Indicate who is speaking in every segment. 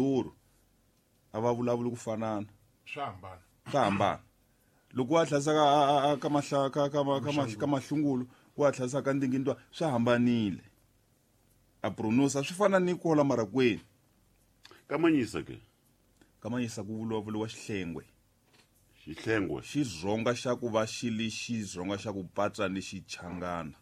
Speaker 1: duru a va vulavuli ku fanana
Speaker 2: swa
Speaker 1: hambana loko wa tlhasaka ka mahlungulu wa tlhasaka ka ndingindwa swa hambanile a pronusa swi fana ni kola marakweni
Speaker 3: kamanyisa
Speaker 1: ku vulavuriwa xihlengwe xizonga xa ku va xili xizonga xa ku patsa ni xichangana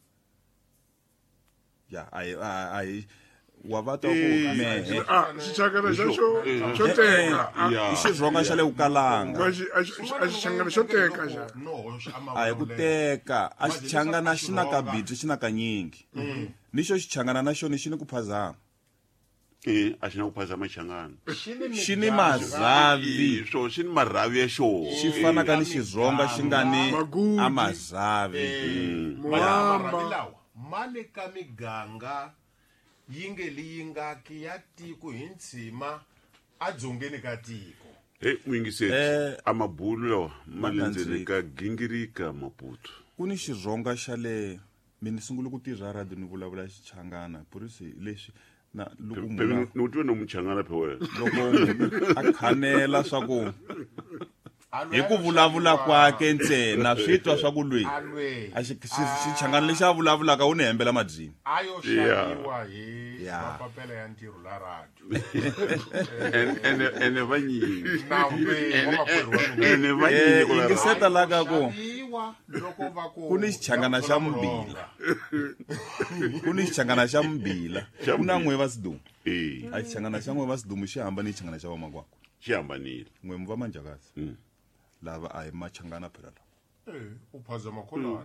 Speaker 1: ya ai wa va twa ku mehe
Speaker 4: xichangana xo teka
Speaker 1: xizonga xa le ku kalanga
Speaker 4: a xichangana xo teka xa
Speaker 1: a hi ku teka a xichangana xi na kabitsi xi na kanyingi nixo xichangana na xona xi ni ku phazama
Speaker 3: a xi na ku phazama xichangana
Speaker 1: xi ni mazavi
Speaker 3: xi ni marhavi ya xona
Speaker 1: xi fanaka ni xizonga xi nga ni amazavi
Speaker 2: male ka miganga yingeli yingaki ya tiko hi ntsima a dzongeni ka tiko
Speaker 3: mwingiseti a mabulu lawa ma le ndzeni ka gingirika Maputo
Speaker 1: ku ni xizonga xa le mina sungule ku tirha radio ni vulavula xichangana purisi leswi na loko
Speaker 3: no twe no muchangana phe wena
Speaker 1: loko a khanela swa ku hi ku vulavula kwake ntsena swi twa swa ku lweyi a xichangana lexi a vulavulaka wu ni hembela mabyini
Speaker 2: ayo xaviwa hi mapapela ya ntirho la radio
Speaker 3: ene vanyingi
Speaker 1: yingiseta laka ku ku ni xichangana xa mbila ku na n'we va sidumu a xichangana xa n'we va sidumu xi hambani xichangana xa vamakwakwa
Speaker 3: xi hambanile
Speaker 1: n'we mu va manjakasi lava a hi machangana phela
Speaker 2: u phazama kholwana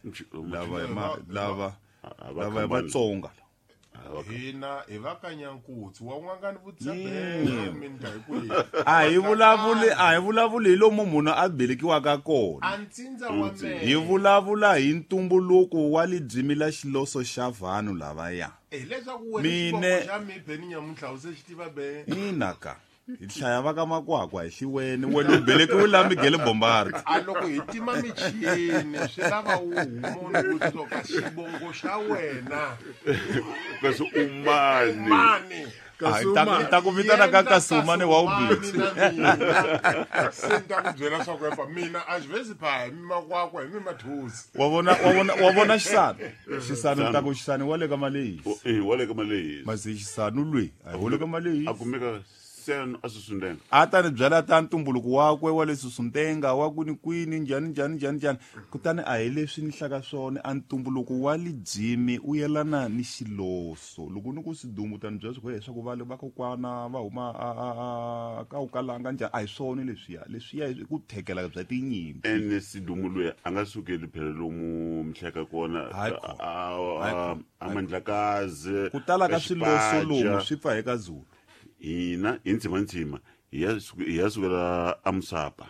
Speaker 1: lava hi vatsonga
Speaker 2: hina hi va ka Nyankutsu wa n'wangani vutsabela minta hi ku
Speaker 1: a hi vulavuli hi lomu munhu a belekiwaka kona
Speaker 2: a ntsindza wa mehe
Speaker 1: hi vulavula hi ntumbuluko wa lidzimi la xiloso xa vanhu lavaya
Speaker 2: leswaku wena xa mipeni nyamuntlha u se xi tiva be
Speaker 1: inaka hi hlaya va ka makwakwa hi xiwene wena u belekiwe la Miguel Bombardi
Speaker 2: a loko hi tima michini swi lava wu humoni ku tsoka xivongo xa wena
Speaker 3: kasi umani
Speaker 1: ta ku vitana ka Kasumane wa ubiti
Speaker 2: se nta ku byela swa ku efa mina a xi vezi pha hi makwakwa hi mi mathusi
Speaker 1: wa vona xisano ta ku xisani wa le ka malehisi
Speaker 3: wa le ka malehisi
Speaker 1: masi xisano lweyi a hi wa le ka malehisi
Speaker 3: a kumeka a Susundenga
Speaker 1: a ta ni byela ta ntumbuluko wakwe wa le Susundenga wa kwini njhani kutani a hi leswi ni hlaka swona a ntumbuluko wa lidzimi u yelana ni xiloso loko ni ku sidumu ta ni byela swi leswaku vale vakokwana va huma a ka u kalanga njhani a hi swona leswiya hi ku thekela bya tinyimpi
Speaker 3: ene sidumu loyi a nga sukeli phela lomu mihleka kona a Mandlakazi
Speaker 1: ku tala ka swiloso lomu swi pfa eka Zulu
Speaker 3: hina hi ntsima hi ya sukela a Musapa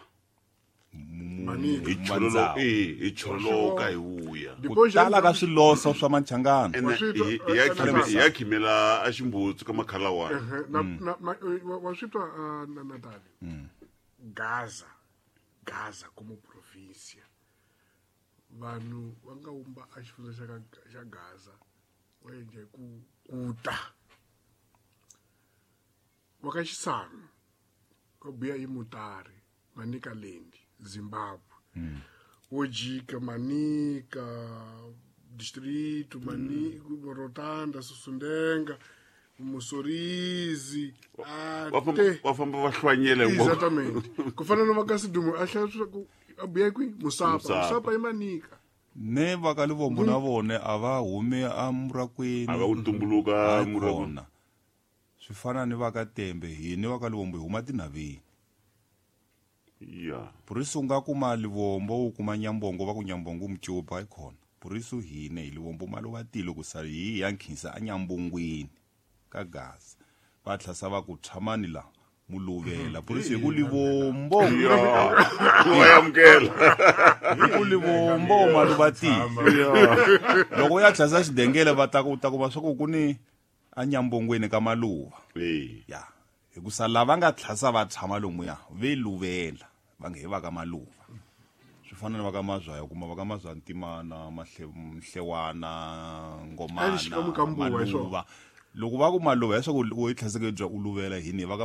Speaker 3: hi choloka hi vuya
Speaker 1: ku tala ka swiloso swa machangana
Speaker 3: hi ya khimela a Ximbutsu ka Makhalawani
Speaker 4: wa swi twa Natali Gaza como provincia vanhu va nga umba a xifundza xa Gaza wa endla ku kuta waka xisanu ka biya hi Mutari Manika Land Zimbabwe wo jika Manika district Manika Rotanda Susundenga Musorizi
Speaker 3: wa famba va hlwanyela
Speaker 4: exactamente ku fana no vaka sidumu a hlaya ku a biya ku Musapa hi Manika
Speaker 1: ne va ka Livombo na vone a va hume a Murakweni
Speaker 3: a va utumbuluka
Speaker 1: Murakweni swi fana ni va ka Tembe hini va ka Livombo huma tinaveni purisu nga kuma Livombo u kuma Nyambongo va ku Nyambongo Mcuba ikhona purisu hine hi Livombo malo va tilo ku sari hi ya nkhisa a Nyambongweni ka Gaza va tlhasa va ku tshamani la muluvela purisu hi ku Livombo
Speaker 3: wa yamkela
Speaker 1: hi ku Livombo malo va tilo loko ya tlhasa xidengele va ta ku va swa ku ni a Nyambongweni ka Maluva ya hi ku sala va nga tlhasa va tshama lomu ya ve luvela va nge va ka Maluva swi fana va ka Mazwaya kuma va ka Mazwa Ntimana Mhlewana Ngomana Maluva loko va ku Maluva ya swa ku wo tlhaseke bya uluvela hini va ka